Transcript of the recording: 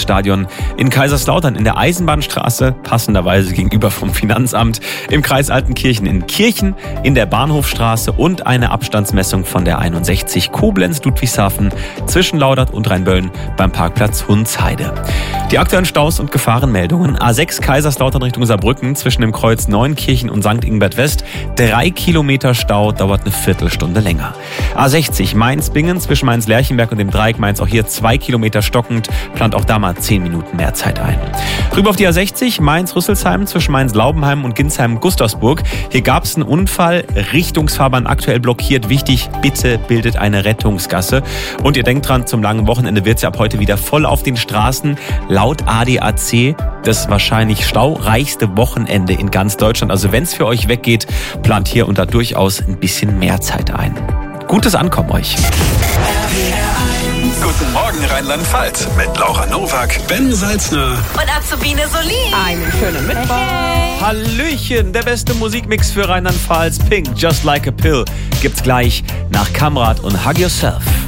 Fußballstadion in Kaiserslautern in der Eisenbahnstraße, passenderweise gegenüber vom Finanzamt, im Kreis Altenkirchen in Kirchen, in der Bahnhofstraße und eine Abstandsmessung von der 61 Koblenz-Ludwigshafen zwischen Laudert und Rheinböllen beim Parkplatz Hundsheide. Die aktuellen Staus und Gefahrenmeldungen: A6 Kaiserslautern Richtung Saarbrücken zwischen dem Kreuz Neunkirchen und St. Ingbert West, 3 Kilometer Stau, dauert eine Viertelstunde länger. A60 Mainz-Bingen zwischen Mainz-Lerchenberg und dem Dreieck Mainz, auch hier 2 Kilometer stockend, plant auch da mal 10 Minuten mehr Zeit ein. Rüber auf die A60 Mainz-Rüsselsheim zwischen Mainz-Laubenheim und Ginsheim-Gustavsburg. Hier gab es einen Unfall, Richtungsfahrbahn aktuell blockiert. Wichtig, bitte bildet eine Rettungsgasse. Und ihr denkt dran, zum langen Wochenende wird es ja ab heute wieder voll auf den Straßen. Laut ADAC das wahrscheinlich staureichste Wochenende in ganz Deutschland. Also wenn es für euch weggeht, plant hier und da durchaus ein bisschen mehr Zeit ein. Gutes Ankommen euch. Guten Morgen Rheinland-Pfalz mit Laura Nowak, Ben Salzner und Azubine Solin. Einen schönen Mittwoch. Hey. Hallöchen, der beste Musikmix für Rheinland-Pfalz, Pink, Just Like a Pill, gibt's gleich nach Kamrat und Hug Yourself.